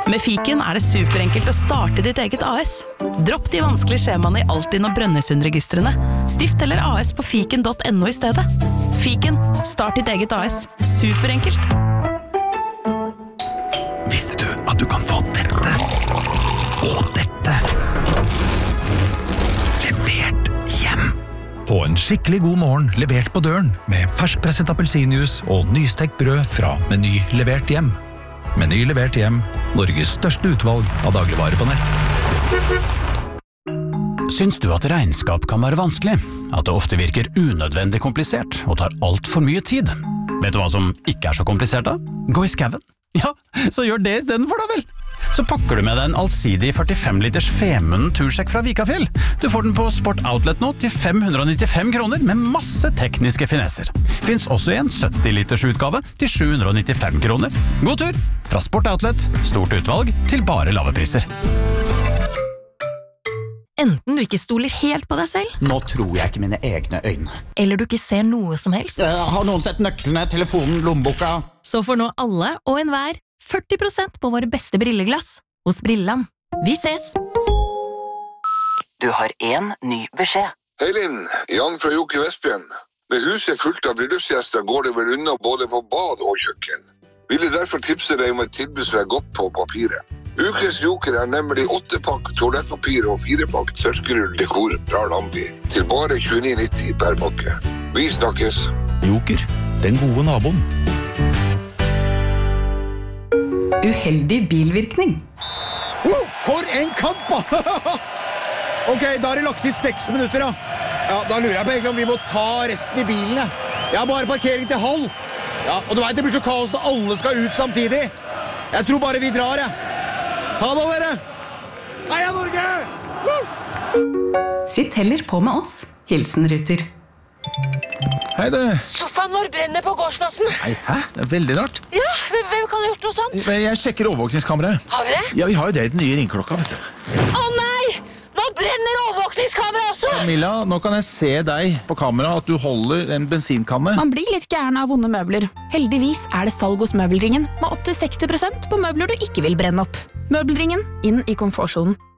Med Fiken det superenkelt å starte ditt eget AS. Dropp de vanskelige skjemaene i Altinn og Brønnøysundregistrene. Stift eller AS på fiken.no i stedet. Fiken, start ditt eget AS. Superenkelt. Visste du at du kan få dette og dette levert hjem? Få en skikkelig god morgen levert på døren med ferskpresset appelsinjuice og nystekt brød fra Meny levert hjem. Meny levert hjem, Norges største utvalg av dagligvarer på nett. Syns du at regnskap kan være vanskelig? At det ofte virker unødvendig komplisert og tar alt for mye tid? Vet du hva som ikke så komplisert da? Gå i skaven. Ja, så gjør det i stedet for da vel. Så pakker du med deg en allsidig 45 liters Femunden tursjekk fra Vikafjell. Du får den på Sport Outlet nå til 595 kroner med masse tekniske finesser. Finns også i en 70 liters utgave til 795 kroner. God tur! Fra Sport Outlet, stort utvalg til bare lave priser. Enten du ikke stoler helt på deg selv, Nå tror jeg ikke mine egne øyne. eller du ikke ser noe som helst, Har noen sett nøklene, telefonen, lommeboka? så får nå alle og enhver 40% på våre beste brilleglass hos Brilland. Vi ses! Du har en ny beskjed. Hei Linn, Jan fra Joker Vestbjørn. Med huset fullt av bryllupsgjester går det vel unna både på bad og kjøkken. Ville derfor tipse deg om et tilbud som godt på papiret. Ukes Joker nemlig 8-pakk toalettpapir og 4-pakk tørkerull dekor fra Lambi til bare 29,90 per pakke. Vi snakkes. Joker, den gode naboen. Uheldig bilvirkning. For en kamp! Ok, da har det lagt i 6 minutter da. Ja, da lurer jeg på egentlig om vi må ta resten i bilen. Jeg har bare parkering til halv. Ja, og du vet, det blir så kaos når alle skal ut samtidig. Jeg tror bare vi drar, jeg. Ha det, dere! Heia Norge! Sitt heller på med oss. Hilsen Ruter. Hei, det. Sofaen vår brenner på gårdsplassen. Nei, hæ? Det er veldig rart. Ja, hvem kan ha gjort noe sånt? Jeg sjekker overvåkningskameraet. Har vi det? Ja, vi har jo det i den nye ringklokka, vet du. Å nei! Nå brenner overvåkningskamera også! Milla, nå kan jeg se deg på kamera at du holder en bensinkanne. Man blir litt gæren av vonde møbler. Heldigvis det salg hos Møbelringen, med opp til 60% på møbler du ikke vil brenne opp. Møbelringen, inn i komfortsonen.